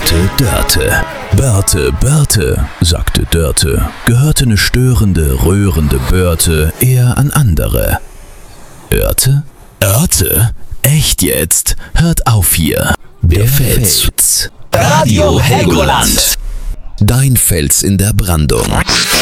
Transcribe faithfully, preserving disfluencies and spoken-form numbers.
Dörte, Dörte. Börte, Börte, sagte Dörte, gehörte ne störende, röhrende Börte eher an andere. Örte? Örte? Echt jetzt? Hört auf hier. Der Fels. Radio Helgoland. Dein Fels in der Brandung.